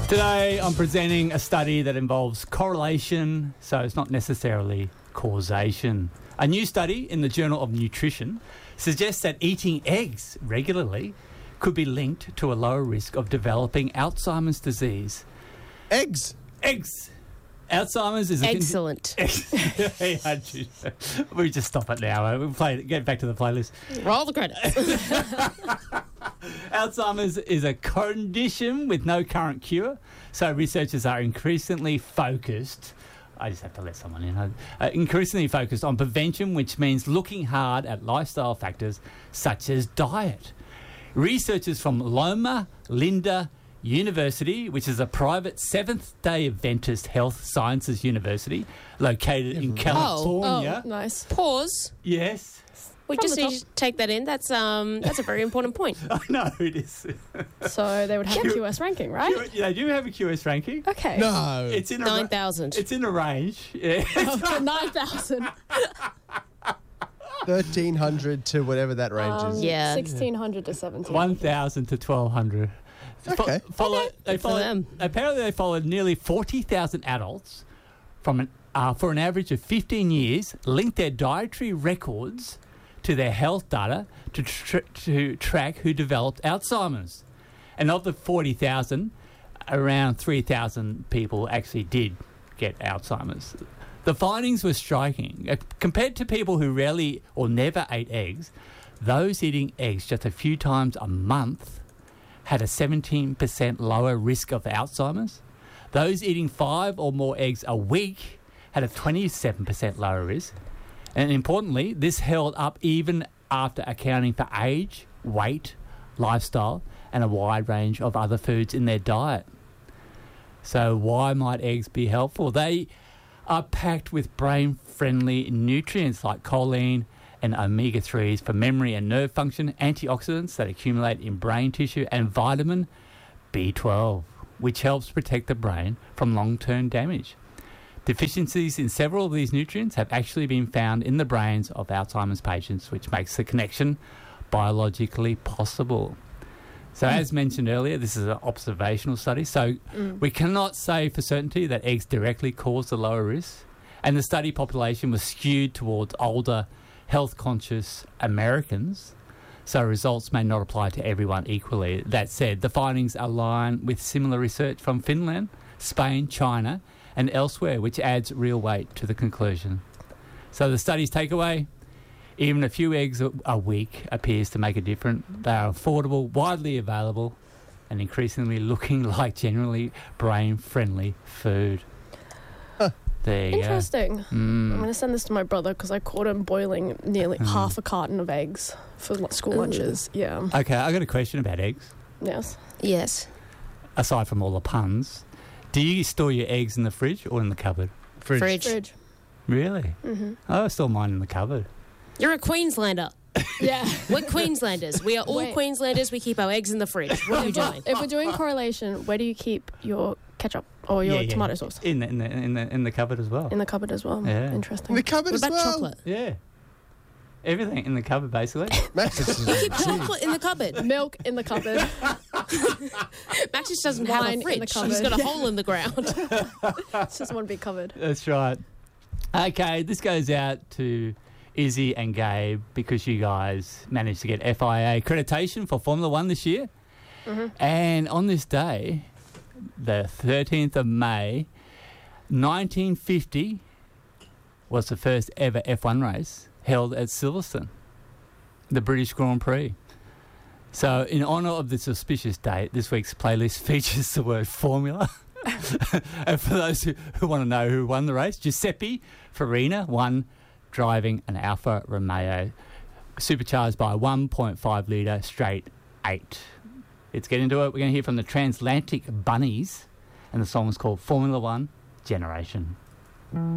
Today I'm presenting a study that involves correlation, so it's not necessarily causation. A new study in the Journal of Nutrition suggests that eating eggs regularly could be linked to a lower risk of developing Alzheimer's disease. Eggs. Alzheimer's is Excellent. We just stop it now. We'll get back to the playlist. Roll the credits. Alzheimer's is a condition with no current cure, so researchers are increasingly focused. I just have to let someone in. Increasingly focused on prevention, which means looking hard at lifestyle factors such as diet. Researchers from Loma Linda University, which is a private Seventh-day Adventist health sciences university located in California. Oh, nice. Pause. Yes. We From just the need to take that in. That's a very important point. I know it is. So they would have a QS ranking, right? They do have a QS ranking. Okay. No. It's in 9,000. It's in a range. Yeah. 9,000. 1,300 to whatever that range is. Yeah. 1,600 to 1,700. 1,000 to 1,200. Okay. Apparently, they followed nearly 40,000 adults for an average of 15 years, linked their dietary records to their health data to track who developed Alzheimer's. And of the 40,000, around 3,000 people actually did get Alzheimer's. The findings were striking. Compared to people who rarely or never ate eggs, those eating eggs just a few times a month had a 17% lower risk of Alzheimer's. Those eating 5 or more eggs a week had a 27% lower risk. And importantly, this held up even after accounting for age, weight, lifestyle, and a wide range of other foods in their diet. So why might eggs be helpful? They are packed with brain-friendly nutrients like choline and omega-3s for memory and nerve function, antioxidants that accumulate in brain tissue, and vitamin B12, which helps protect the brain from long-term damage. Deficiencies in several of these nutrients have actually been found in the brains of Alzheimer's patients, which makes the connection biologically possible. So as mentioned earlier, this is an observational study, so we cannot say for certainty that eggs directly cause the lower risk. And the study population was skewed towards older, health-conscious Americans, so results may not apply to everyone equally. That said, the findings align with similar research from Finland, Spain, China, and elsewhere, which adds real weight to the conclusion. So the study's takeaway: even a few eggs a week appears to make a difference. They are affordable, widely available, and increasingly looking like generally brain-friendly food. There you Interesting. go. I'm going to send this to my brother because I caught him boiling nearly half a carton of eggs for school lunches. Yeah. Okay, I got a question about eggs. Yes. Yes. Aside from all the puns, do you store your eggs in the fridge or in the cupboard? Fridge. Really? Mm-hmm. I store mine in the cupboard. You're a Queenslander. Yeah. We're Queenslanders. We are all Wait. Queenslanders. We keep our eggs in the fridge. What are you doing? If we're doing correlation, where do you keep your ketchup or your tomato sauce? In the cupboard as well. In the cupboard as well. Yeah. Interesting. In the cupboard What as about well. chocolate? Yeah. Everything in the cupboard, basically. Max is Keep chocolate in the cupboard. Milk in the cupboard. Max just doesn't have Wine a in the fridge. She's got a hole in the ground. It's just one big cupboard. That's right. Okay, this goes out to Izzy and Gabe because you guys managed to get FIA accreditation for Formula One this year. Mm-hmm. And on this day, the 13th of May, 1950 was the first ever F1 race held at Silverstone, the British Grand Prix. So in honour of this auspicious date, this week's playlist features the word formula. And for those who want to know who won the race, Giuseppe Farina won driving an Alfa Romeo supercharged by a 1.5 litre straight 8. Let's get into it. We're going to hear from the Transatlantic Bunnies, and the song is called Formula One Generation.